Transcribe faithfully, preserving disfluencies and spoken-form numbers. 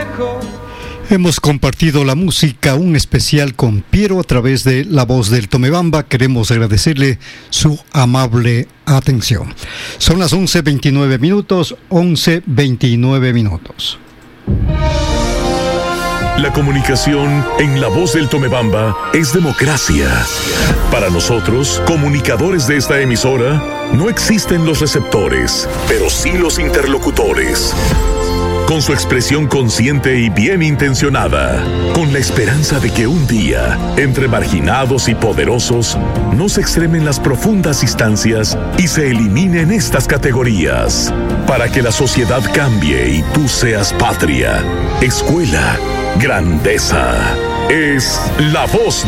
Hemos compartido la música, un especial con Piero a través de La Voz del Tomebamba. Queremos agradecerle su amable atención. Son las once veintinueve minutos, once veintinueve minutos. La comunicación en La Voz del Tomebamba es democracia. Para nosotros, comunicadores de esta emisora, no existen los receptores, pero sí los interlocutores. Con su expresión consciente y bien intencionada, con la esperanza de que un día, entre marginados y poderosos, no se extremen las profundas instancias y se eliminen estas categorías, para que la sociedad cambie y tú seas patria, escuela, grandeza. Es La Voz